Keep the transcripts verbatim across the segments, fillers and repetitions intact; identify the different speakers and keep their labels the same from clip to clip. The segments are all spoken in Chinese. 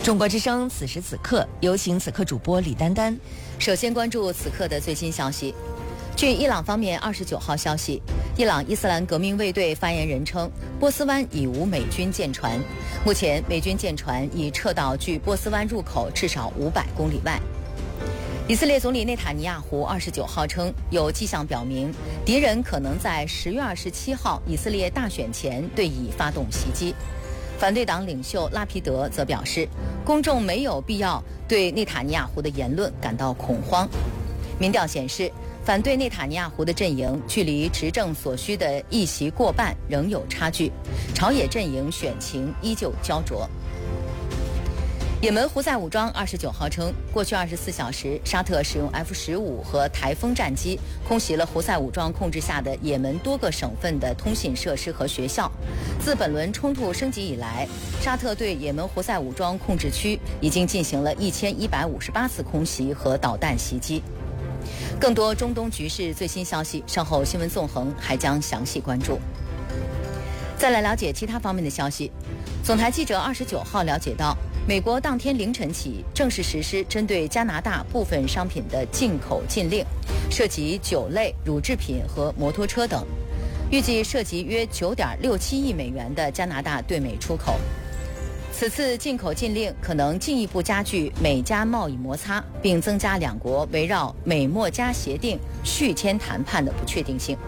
Speaker 1: 中国之声此时此刻，有请此刻主播李丹丹。首先关注此刻的最新消息。据伊朗方面二十九号消息，伊朗伊斯兰革命卫队发言人称，波斯湾已无美军舰船，目前美军舰船已撤到距波斯湾入口至少五百公里外。以色列总理内塔尼亚胡二十九号称，有迹象表明敌人可能在十月二十七号以色列大选前对以发动袭击。反对党领袖拉皮德则表示，公众没有必要对内塔尼亚胡的言论感到恐慌。民调显示，反对内塔尼亚胡的阵营距离执政所需的一席过半仍有差距，朝野阵营选情依旧焦灼。也门胡塞武装二十九号称，过去二十四小时，沙特使用 F 十五和台风战机空袭了胡塞武装控制下的也门多个省份的通信设施和学校。自本轮冲突升级以来，沙特对也门胡塞武装控制区已经进行了一千一百五十八次空袭和导弹袭击。更多中东局势最新消息，稍后新闻纵横还将详细关注。再来了解其他方面的消息。总台记者二十九号了解到，美国当天凌晨起正式实施针对加拿大部分商品的进口禁令，涉及酒类、乳制品和摩托车等，预计涉及约九点六七亿美元的加拿大对美出口。此次进口禁令可能进一步加剧美加贸易摩擦，并增加两国围绕美墨加协定续签谈判的不确定性。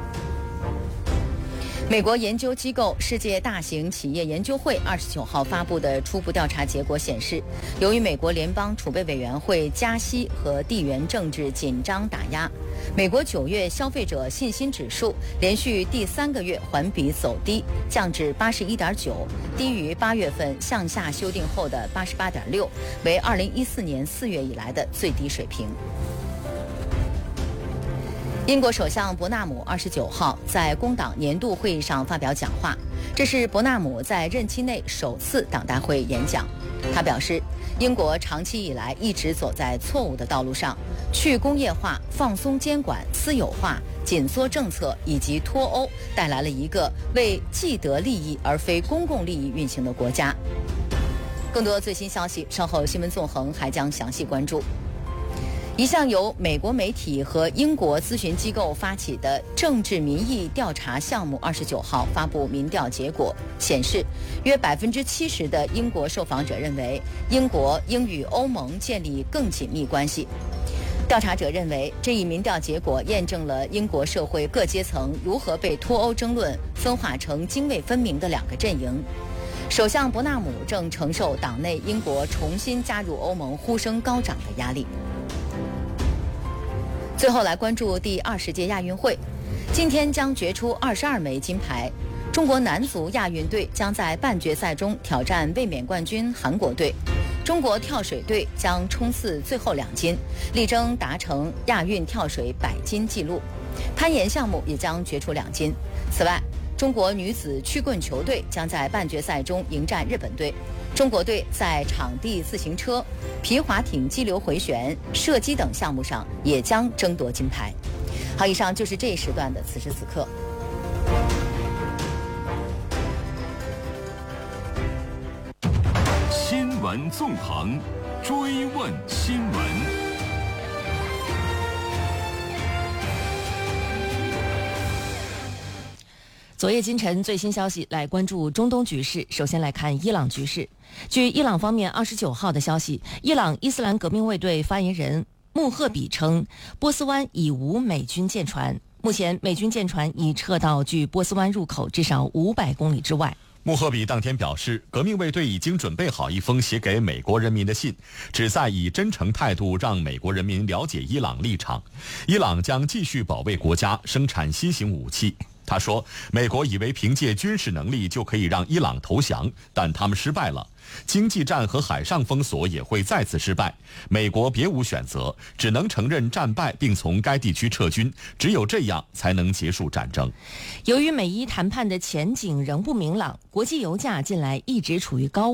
Speaker 1: 美国研究机构世界大型企业研究会二十九号发布的初步调查结果显示，由于美国联邦储备委员会加息和地缘政治紧张打压，美国九月消费者信心指数连续第三个月环比走低，降至八十一点九，低于八月份向下修订后的八十八点六，为二零一四年四月以来的最低水平。英国首相伯纳姆二十九号在工党年度会议上发表讲话，这是伯纳姆在任期内首次党大会演讲。他表示，英国长期以来一直走在错误的道路上，去工业化、放松监管、私有化、紧缩政策以及脱欧，带来了一个为既得利益而非公共利益运行的国家。更多最新消息，稍后新闻纵横还将详细关注。一项由美国媒体和英国咨询机构发起的政治民意调查项目二十九号发布民调结果，显示约百分之七十的英国受访者认为英国应与欧盟建立更紧密关系。调查者认为，这一民调结果验证了英国社会各阶层如何被脱欧争论分化成泾渭分明的两个阵营。首相伯纳姆正承受党内英国重新加入欧盟呼声高涨的压力。最后来关注第二十届亚运会，今天将决出二十二枚金牌。中国男足亚运队将在半决赛中挑战卫冕冠军韩国队，中国跳水队将冲刺最后两金，力争达成亚运跳水百金纪录。攀岩项目也将决出两金。此外，中国女子曲棍球队将在半决赛中迎战日本队，中国队在场地自行车、皮划艇激流回旋、射击等项目上也将争夺金牌。好，以上就是这一时段的此时此刻。
Speaker 2: 新闻纵横，追问新闻。
Speaker 1: 昨夜今晨最新消息，来关注中东局势。首先来看伊朗局势。据伊朗方面二十九号的消息，伊朗伊斯兰革命卫队发言人穆赫比称，波斯湾已无美军舰船，目前美军舰船已撤到距波斯湾入口至少五百公里之外。
Speaker 3: 穆赫比当天表示，革命卫队已经准备好一封写给美国人民的信，旨在以真诚态度让美国人民了解伊朗立场。伊朗将继续保卫国家，生产新型武器。他说，美国以为凭借军事能力就可以让伊朗投降，但他们失败了。经济战和海上封锁也会再次失败，美国别无选择，只能承认战败并从该地区撤军，只有这样才能结束战争。
Speaker 1: 由于美伊谈判的前景仍不明朗，国际油价近来一直处于高